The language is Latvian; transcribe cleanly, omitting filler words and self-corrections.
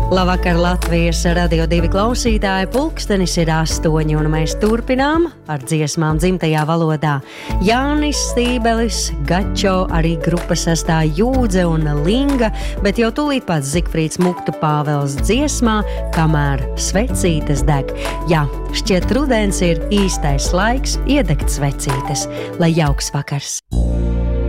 Labvakar, Latvijas Radio 2 klausītāji, pulkstenis ir 8, un mēs turpinām ar dziesmām dzimtajā valodā. Jānis Stībelis, Gačo, arī grupas sastāv Jūdze un Linga, bet jau tūlīt pats Zigfrīds Muktu Pāvels dziesmā, kamēr svecītes deg. Jā, šķiet rudens ir īstais laiks iedegt svecītes. Lai jauks vakars!